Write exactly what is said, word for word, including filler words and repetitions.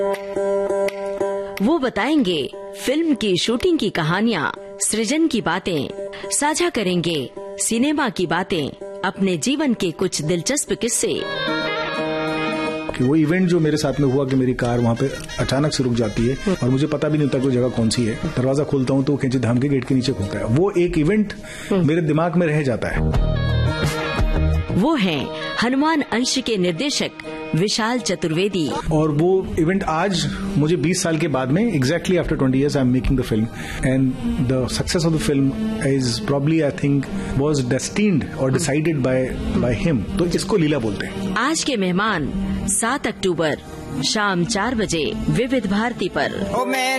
वो बताएंगे फिल्म की शूटिंग की कहानियाँ, सृजन की बातें, साझा करेंगे सिनेमा की बातें, अपने जीवन के कुछ दिलचस्प किस्से। कि वो इवेंट जो मेरे साथ में हुआ कि मेरी कार वहाँ पे अचानक से रुक जाती है और मुझे पता भी नहीं होता कोई जगह कौन सी है, दरवाजा खोलता हूँ तो खींचे धाम के गेट के नीचे खुलता है। वो एक इवेंट मेरे दिमाग में रह जाता है। वो हैं हनुमान अंश के निर्देशक विशाल चतुर्वेदी। और वो इवेंट आज मुझे बीस साल के बाद में exactly after twenty years I am making the film and the success of the film is probably I think was destined और डिसाइडेड बाय बाय हिम। तो इसको लीला बोलते हैं। आज के मेहमान सात अक्टूबर शाम चार बजे विविध भारती पर।